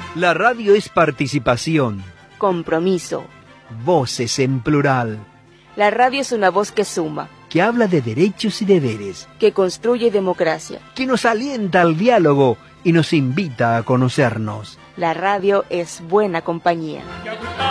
La radio es participación. Compromiso. Voces en plural. La radio es una voz que suma, Que habla de derechos y deberes. que construye democracia. Que nos alienta al diálogo y nos invita a conocernos. La radio es buena compañía.